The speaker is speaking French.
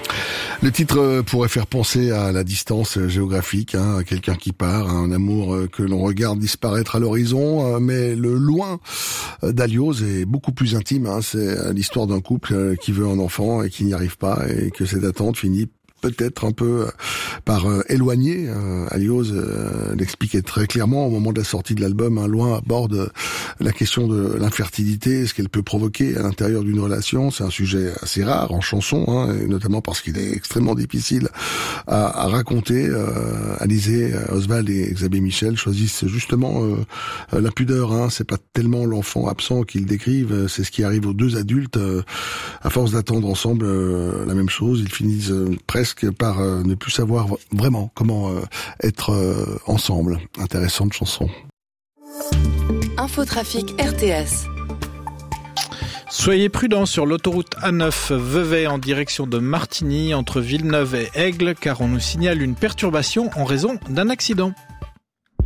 Le titre pourrait faire penser à la distance géographique, à quelqu'un qui part, à un amour que l'on regarde disparaître à l'horizon, mais le loin d'Alios est beaucoup plus intime. C'est l'histoire d'un couple qui veut un enfant et qui n'y arrive pas, et que cette attente finit peut-être un peu par éloigner. Alios l'expliquait très clairement au moment de la sortie de l'album. Loin aborde la question de l'infertilité, ce qu'elle peut provoquer à l'intérieur d'une relation. C'est un sujet assez rare en chanson, et notamment parce qu'il est extrêmement difficile à raconter. Alizé Oswald et Xavier Michel choisissent justement la pudeur. C'est pas tellement l'enfant absent qu'ils décrivent, c'est ce qui arrive aux deux adultes. À force d'attendre ensemble la même chose, ils finissent presque par ne plus savoir vraiment comment être ensemble. Intéressante chanson. Infotrafic RTS. Soyez prudents sur l'autoroute A9 Vevey en direction de Martigny entre Villeneuve et Aigle, car on nous signale une perturbation en raison d'un accident.